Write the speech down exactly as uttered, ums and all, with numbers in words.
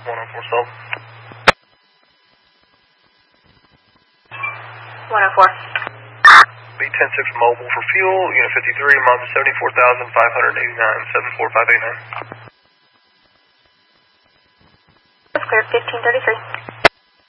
one oh four Salt. one oh four. B ten six mobile for fuel, unit fifty-three, miles of seventy-four thousand five hundred eighty-nine, seven four five eight nine. That's clear, fifteen thirty-three.